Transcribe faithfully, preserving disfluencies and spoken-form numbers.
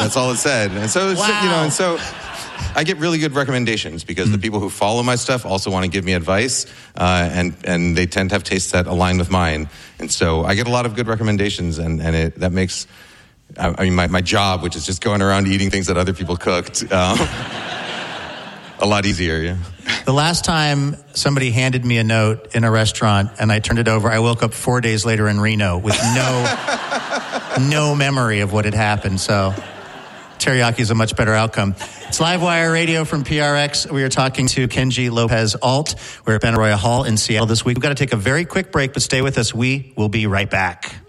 That's all it said. And so, it's, Wow. you know, and so I get really good recommendations because mm-hmm. the people who follow my stuff also want to give me advice, uh, and and they tend to have tastes that align with mine. And so I get a lot of good recommendations, and, and it that makes, I, I mean, my, my job, which is just going around eating things that other people cooked, um, a lot easier, yeah. The last time somebody handed me a note in a restaurant and I turned it over, I woke up four days later in Reno with no no memory of what had happened. So teriyaki is a much better outcome. It's Livewire Radio from P R X. We are talking to Kenji Lopez Alt. We're at Benaroya Hall in Seattle this week. We've got to take a very quick break, but stay with us. We will be right back.